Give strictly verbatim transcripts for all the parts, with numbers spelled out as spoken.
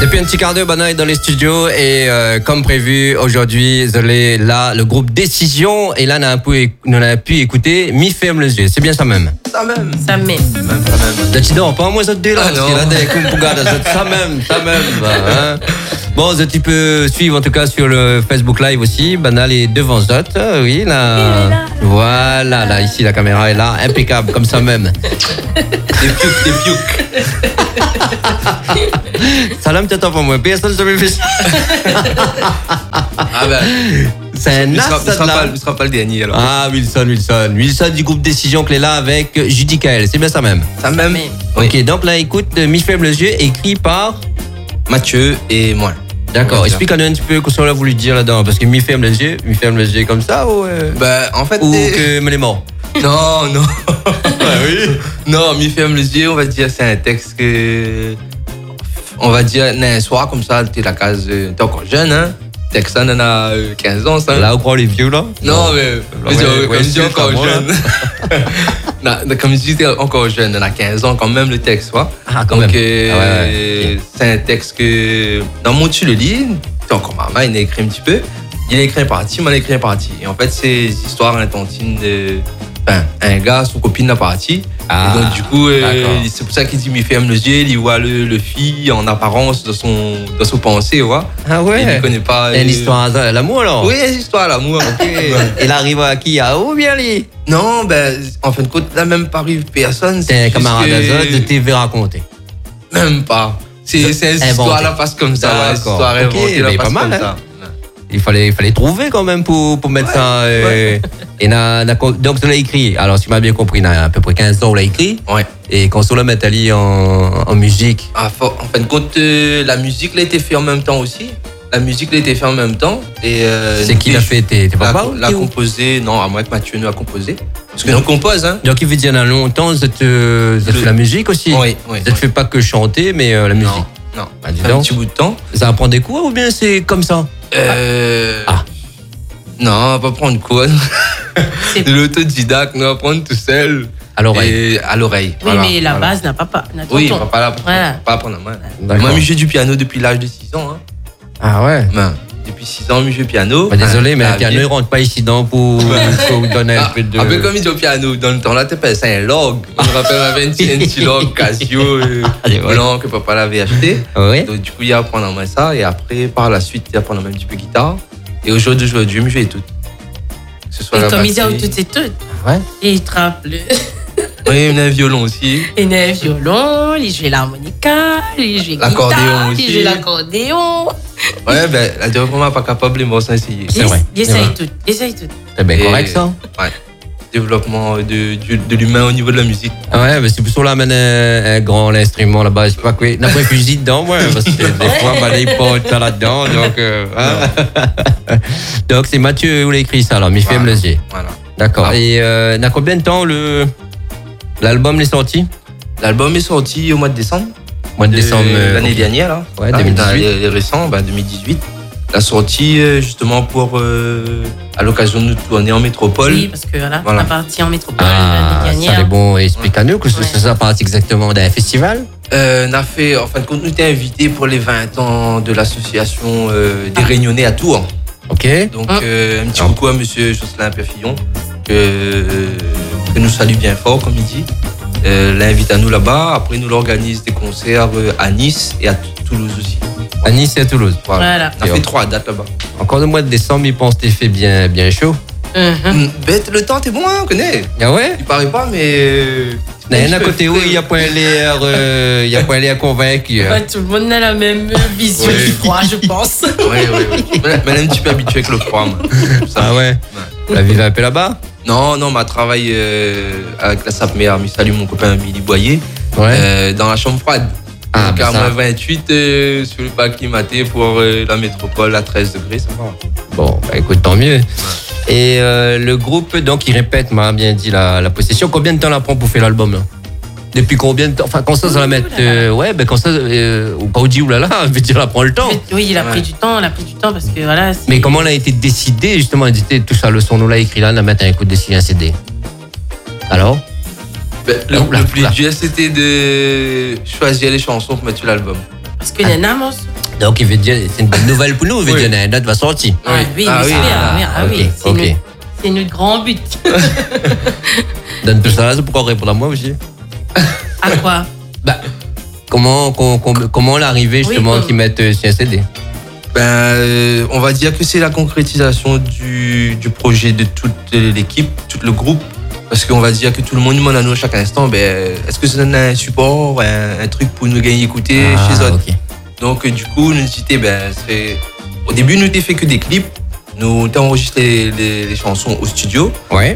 Depuis un petit quart d'heure, Bana est dans les studios et euh, comme prévu, aujourd'hui, là, le groupe Décision, et là, on a, pu, on a pu écouter Mi ferme les yeux. C'est bien ça même. Ça même. Ça même. Ça même, ça même. Là, tu dors pas moi, ça te dit là, Ah, parce que là, dès qu'on regarde, ça même, ça même. Bah, hein. Bon, tu peux suivre en tout cas sur le Facebook Live aussi. Banal est devant Zot, oui, là. là. Voilà, là, ici, la caméra est là, impeccable, comme ça même. Des piouk, des piouk. Salam, t'attends pour moi, personne ne se fait ça. Ah ben. C'est un Il as, sera, ça, sera, là. pas, il sera pas le dernier alors. Ah, Wilson, Wilson. Wilson du groupe Décision qui est là avec Judy Kael. C'est bien ça même. Ça même. Oui. Ok, donc là, écoute, Mi ferme les yeux, écrit par. Mathieu et moi. D'accord, explique-nous un petit peu ce qu'on a voulu dire là-dedans. Parce que Mi ferme les yeux, Mi ferme les yeux comme ça ou. Euh... Ben, en fait. Ou t'es... que me les morts. Non, non. Ah oui. Non, Mi ferme les yeux, on va dire, c'est un texte que. On va dire, un soir comme ça, t'es la case. T'es encore jeune, hein. Texte, ça, on en a quinze ans, ça. Là, on prend les vieux là. Non, mais. mais ouais, c'est- ouais, comme je dis, c'est encore pas moi. jeune. Non, comme je dis, t'es encore jeune, on a quinze ans quand même le texte, tu vois. Ah, quand Donc, même. euh, Ah ouais, ouais, ok. c'est un texte que. Dans mon tu le lis, t'es encore maman, il a écrit un petit peu. Il a écrit un parti, moi, il a écrit un parti. Et en fait, c'est des histoires intentines de. Enfin, un gars, son copine l'a parti. Ah, Et donc, du coup, euh, d'accord. c'est pour ça qu'il dit, il ferme les yeux, il voit le, le fille en apparence dans son, dans son pensée, tu vois. Ah ouais. Il ne connaît pas. C'est une euh, histoire à l'amour alors. Oui, c'est une histoire l'amour. Il arrive à qui? À où bien lui? Non, ben, en fin de compte, là, même pas arrive personne. C'est un juste camarade que- d'Azot de T V raconté. Même pas. C'est c'est une Inventé. histoire là, passe comme ça. Ouais, une D'accord. histoire Ok, inventée là, mais passe pas mal, comme hein. ça. Il fallait, il fallait trouver quand même pour, pour mettre ça. euh, et na, na, donc, tu l'as écrit. Alors, si tu m'as bien compris, il y a à peu près quinze ans, on l'a écrit. Ouais. Et quand on l'a mis Ali en, en musique. Ah, faut- en fin de compte, euh, la musique l'a été faite en même temps aussi. La musique l'a été faite en même temps. Et, euh, C'est qui l'a fait? T'es t'es L'a, papa? ou l'a qui- ou- composé. Non, à moins que Mathieu nous a composé. Parce que nous on compose, hein. Donc, il veut dire, il y a longtemps, vous êtes, euh, vous êtes Le- fait la musique aussi. Oui, oui. Vous ne faites pas que chanter, mais euh, la musique. Non, non. Ah, dis Ça fait un donc. petit bout de temps. Ça apprend des cours ou bien c'est comme ça? Euh... Ah. Non, on va pas prendre quoi. C'est- De l'autodidacte, on va prendre tout seul. À l'oreille. Et à l'oreille. Oui, voilà, mais la voilà. base n'a pas pas. n'a Oui, on tonton. va pas la Voilà. pas apprendre à moi. D'accord. Moi, je joue du piano depuis l'âge de six ans. Hein. Ah ouais. Ben, depuis six ans, je joue du piano. Bah, désolé, Enfin, mais le clavier. piano, il rentre pas ici donc pour, pour vous donner un Ah, peu de. un peu comme il dit au piano, dans le temps là, tu appelles ça un log. Je me rappelle, on avait un petit, un petit log Casio euh, Allez, ouais. blanc que papa l'avait acheté. Oui. Donc, du coup, il a appris à moi ça. Et après, par la suite, il a appris un petit peu guitare. Et aujourd'hui, je joue, je joue tout. Que ce soit Et la comme il dit, batterie. tout c'est tout. Ouais. Il trappe le. Oui, il a un violon aussi. Il a un violon, il joue l'harmonica, il joue la L'accordéon guitare, aussi. il joue l'accordéon. Ouais, ben, la dernière fois, pas capable, mais bon, ça essayer. C'est vrai, Il c'est essaye vrai. tout. Il essaye tout. C'est bien Et- correct ça. Ouais. Développement de, de, de l'humain au niveau de la musique. Ah ouais, mais c'est pour ça là, amène un, un grand instrument là-bas. Je sais pas quoi. Il n'a pas un fusil dedans, moi, parce que des fois, bah, il porte ça là-dedans. Donc, euh, hein. Donc, c'est Mathieu qui l'a écrit ça, alors, Mi ferme Voilà. les yeux. Voilà. D'accord. Ah. Et euh, dans combien de temps le l'album est sorti? L'album est sorti au mois de décembre. Mois de de décembre. euh, L'année ok. dernière, là. Ouais, Là, deux mille dans dix-huit. Les, les récents, bah, deux mille dix-huit. La sortie, euh, justement, pour, euh, à l'occasion de nous tourner en métropole. Oui, parce que voilà, Voilà. on a parti en métropole Ah, l'année ça dernière. est bon. Explique-nous que Ouais. c'est ça partie exactement d'un festival. Euh, on a fait, en fin de compte, nous étions invités pour les vingt ans de l'association euh, des Réunionnais à Tours. Ok. Donc, Ah. euh, un petit Ah. coucou à monsieur Jocelyn Perfillon, que, que nous salue bien fort, comme il dit. Euh, L'invite à nous là-bas. Après, nous l'organise des concerts euh, à Nice et à Toulouse aussi. À Nice et à Toulouse. Voilà. On a Et fait on- trois dates là-bas. Encore le mois de décembre, il pense que t'es fait bien, bien chaud. Mhm. Hum, Bête, le temps, t'es bon, hein, on connaît. Ah ouais? Il paraît pas, mais. euh, Il y en a un côté où il n'y a pas l'air, euh, il y a pas l'air convaincu. hein. Ouais, tout le monde a la même vision Ouais. du froid, je pense. Ouais, ouais, ouais. Mais elle est un petit peu habituée avec le froid, moi. Ça. Ah ouais? La ville est un peu là-bas? Non, non, ma travaille euh, avec la S A P M E A, mais salut mon copain Amélie Boyer, Ouais. euh, dans la chambre froide. Ah, Donc bah à ça. moins vingt-huit euh, sur le pas climaté pour euh, la métropole à treize degrés, ça va. Bon, bah écoute, tant mieux. Et euh, le groupe, donc, il répète, m'a bien dit la, la possession. Combien de temps la prend pour faire l'album là? Depuis combien de temps? Enfin, quand ça, ça va mettre. euh, ouais, ben quand ça. Euh, quand on dit oulala, je veux dire, elle prend le temps. Oui, il a Ouais. pris du temps, il a pris du temps parce que voilà. c'est- Mais comment elle a été décidée, justement, éditer tout ça, le son, nous l'a écrit là, on a mettre un coup de décider un C D. Alors? Ben, le, Oula, le plus oula. dur, c'était de choisir les chansons pour mettre sur l'album. Parce qu'il y en a, moi, Donc, il veut dire, c'est une bonne nouvelle pour nous. Il veut Oui. dire, la date va sortir. Ah oui, Ah oui, oui, c'est ah, bien. Ah ok, oui, c'est ok. notre- c'est notre grand but. Donne tout ça, c'est pourquoi répondre à moi aussi. À quoi? Bah, comment, com- com- comment l'arrivée, justement, Oui, qu'ils mettent euh, sur un C D? Ben, euh, on va dire que c'est la concrétisation du, du projet de toute l'équipe, tout le groupe. Parce qu'on va dire que tout le monde demande à nous à chaque instant, ben, est-ce que ça donne un support, un, un truc pour nous gagner écouter Ah, chez eux. ok. Donc, euh, du coup, nous disons, ben, c'est... Au début, nous n'avons fait que des clips. Nous avons enregistré les, les chansons au studio, Ouais.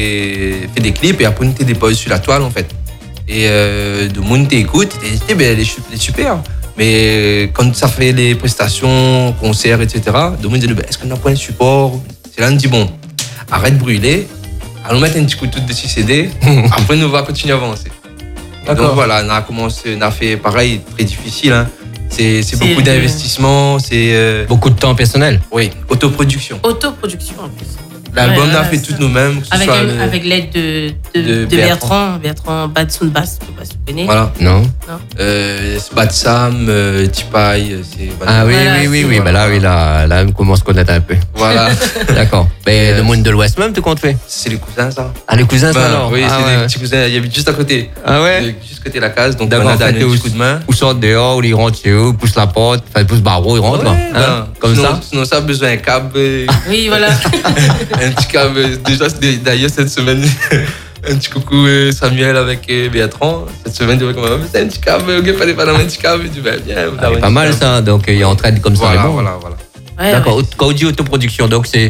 et fait des clips, et après, nous avons déposé sur la toile, en fait. Et euh, de monde t'écoute, et t'es ben, elle est super. Mais quand ça fait les prestations, concerts, et cetera, de monde dit, ben, est-ce qu'on a pas un support? C'est là, on dit, bon, arrête de brûler, allons mettre un petit coup de dessus C D, après, nous va continuer à avancer. Et donc voilà, on a commencé, on a fait pareil, très difficile. Hein. C'est, c'est C'est beaucoup le- d'investissement, c'est euh, Beaucoup de temps personnel. oui, autoproduction. Autoproduction en plus. L'album, Ouais, on a ouais, fait ça. tout nous-mêmes. que ce Avec, soit le- le- avec l'aide de, de, de de Bertrand. Bertrand. Bertrand Badsoun Bass, je sais pas si tu connais. Voilà. Non? Euh, c'est Bad Sam, euh, Tipaï, c'est. Ah oui, Voilà, oui, oui, c'est- oui. Bah là, oui, là, là, on commence à connaître un peu. Voilà, D'accord. Mais Euh, le monde de l'Ouest même, tu comptes faire? c'est les cousins, ça. Ah, les cousins, ça Ben, alors? oui, ah, c'est ouais. des petits cousins, il y avait juste à côté. Ah ouais? Euh, Juste côté de la case, donc D'accord, on a en fait, donné un où- petit coup de main. Ou sortent dehors, ou ils rentrent chez eux, poussent la porte, enfin, ils poussent le barreau, ils rentrent, là. Ouais, Hein? ben, Comme sinon, ça? Sinon, ça a besoin d'un câble. euh, Oui, voilà. un petit câble. euh, Déjà, c'est- d'ailleurs, cette semaine, un petit coucou euh, Samuel avec euh, Bertrand. Cette semaine, il comme c'est un petit câble, il fallait pas dans un petit câble. Il dit, ben, bien, Ah, c'est pas mal, ça. Donc, il entraîne comme ça. Voilà, les bons. voilà, voilà. Ouais, D'accord. ouais. Quand on dit autoproduction, donc c'est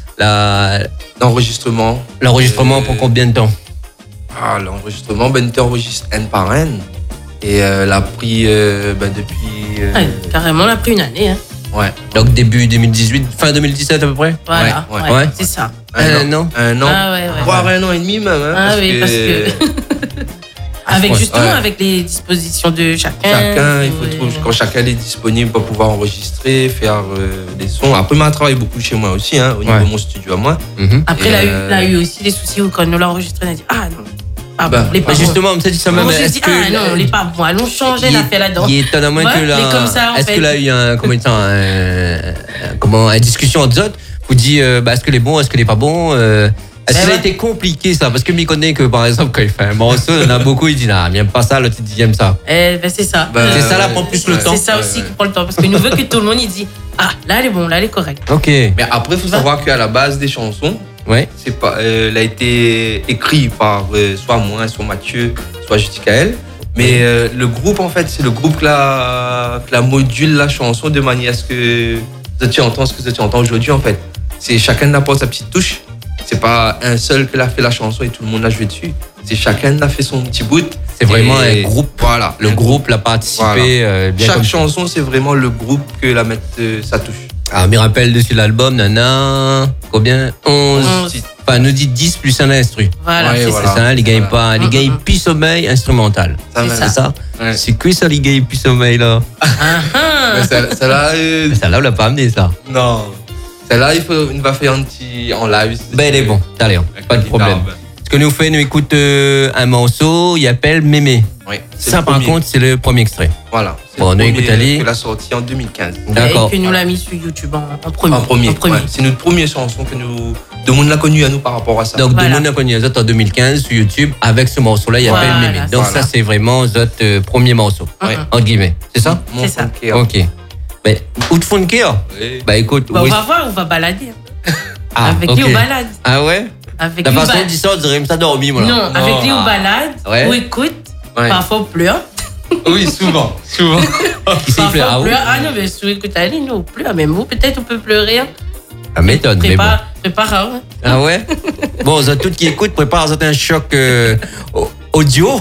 la- L'enregistrement. l'enregistrement Euh, pour combien de temps? Ah, l'enregistrement, ben, tu enregistres N par N. Et euh, l'a pris euh, ben, depuis. euh, Ouais, carrément, on a pris une année. Hein. ouais. Donc, début deux mille dix-huit, fin deux mille dix-sept à peu près? Voilà, Ouais, ouais, ouais. c'est ça. Un an. Un an. Ah ouais, ouais. Voire un an et demi, même. Hein, Ah oui, parce que. Avec ouais, justement ouais. avec les dispositions de chacun. Chacun, il faut euh, trouver, quand chacun est disponible pour pouvoir enregistrer, faire euh, des sons. Après, moi, je travaille beaucoup chez moi aussi, hein, au niveau Ouais. de mon studio à moi. Mhm. Après, Et il a, eu, euh, il a eu aussi des soucis où quand nous l'a enregistré, on a dit ah non, pas Bah, bon, les bah, pas Mais bons. justement, on me dit ça même. Moi, j'ai est-ce dit que ah non, les pas bons, allons changer il- la fait là-dedans. Il est étonnamment Ouais, que là. mais comme ça, en Est-ce fait. que là, il y a un, comment dire, un, un- comment, une discussion entre autres vous dit euh, bah, est-ce que les bons, est-ce que les pas bons euh, Est-ce Ben que ça a ouais. été compliqué ça? Parce que m'y connaît que par exemple, quand il fait un morceau, il y en a beaucoup, il dit ah, il n'aime pas ça, l'autre il dit j'aime ça. Eh ben c'est ça. Bah, C'est ça là, ouais, prend plus le ouais. temps. C'est ça Ouais, aussi ouais. qui prend le temps parce que nous veut que tout le monde il dit ah là elle est bon, là elle est correcte. Ok. Mais après, il faut savoir qu'à la base des chansons, Ouais. c'est pas, euh, elle a été écrite par euh, soit moi, soit Mathieu, soit Justicaël. Mais euh, le groupe, en fait, c'est le groupe qui la, qui la module la chanson de manière à ce que tu entends ce que tu entends aujourd'hui, en fait. C'est chacun apporte sa petite touche. C'est pas un seul qui a fait la chanson et tout le monde l'a joué dessus. C'est chacun a fait son petit bout. C'est vraiment Et un groupe. Voilà. Le un groupe l'a participé Voilà. euh, bien Chaque comme chanson, c'est vraiment le groupe que la mettre euh, sa touche. Ah, me rappelle dessus l'album, nana, combien? onze. Onze. Enfin, nous dit dix plus un instru. Voilà, Ouais, c'est voilà. C'est ça, les gars, Voilà. pas, les Mm, gars, mm, mm. puis sommeil instrumental. Ça, C'est même. C'est ça? Ouais. C'est quoi ça, les gars, puis sommeil là? ça. Ah, ah. Mais ça- Celle-là, euh, Mais ça là, on l'a pas amené ça. non. Celle-là, il faut, il va faire un petit en live. Ben, elle est bon, allez, Avec pas la de problème. guitare, Ce que nous fait, nous écoute euh, un morceau, il appelle Mémé. ben. Ouais, c'est Ça, le par premier. contre, c'est le premier extrait. Voilà. C'est Bon, le on premier écoute Ali. qu'il a sorti en deux mille quinze. D'accord. Et que nous l'a mis sur YouTube en, en premier. En premier. ouais. C'est notre première chanson que nous. De monde l'a connue à nous par rapport à ça. Donc, Voilà. de monde a connu les autres en deux mille quinze sur YouTube avec ce morceau-là, il appelle Voilà, Mémé. c'est Donc, ça. ça, c'est vraiment notre euh, premier morceau, Ouais. Mhm. entre guillemets. C'est ça? Mon C'est ça. funky, Ok. Ben, ou de funky, hein? ouais. Bah, écoute, Bah, oui. on va voir, on va balader. hein. Ah, avec ok. lui, on balade. Ah ouais? Avec La lui, on façon ba- dont il sort, on dirait que ça dormi, moi. là. Non, avec lui, on Ah. balade, Ouais. on écoute, Ouais. parfois on pleure. Oui, souvent. Souvent. Qui s'est fait Parfois ah, on oui. pleure. Ah non, mais si on écoute Ali, nous on pleure. Même vous, peut-être on peut pleurer. hein. Ça m'étonne, mais bon. Prépare, prépare. hein. Ah ouais? Bon, vous tout qui écoute, prépare un choc euh, au- audio.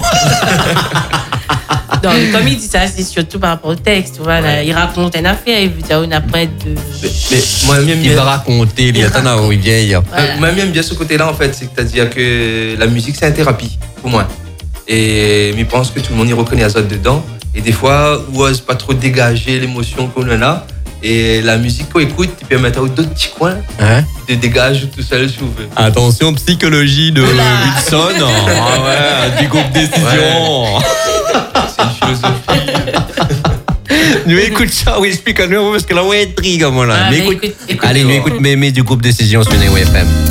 Non, mais comme il dit ça, c'est surtout par rapport au texte. Voilà. Il raconte une affaire, il veut dire une après de. Mais, mais moi, j'aime Il bien. va raconter, il y a tant à où il vient. il y a- Voilà. Euh, Moi, j'aime bien ce côté-là, en fait. C'est-à-dire que la musique, c'est une thérapie, pour moi. Et je pense que tout le monde y reconnaît ça dedans. Et des fois, on n'ose pas trop dégager l'émotion qu'on en a. Et la musique qu'on écoute, tu peux mettre d'autres petits coins, Hein? de dégage tout seul, si vous voulez. Attention, psychologie de Oula. Wilson. Ah ouais, du groupe décision. C'est une philosophie. Nous écoute ça, oui, explique à nous parce que là, ouais, intrigue, moi là. Ah, mais mais écoute, écoute, écoute, allez, nous écoute. écoute Mémé du groupe Décision sur Néo F M.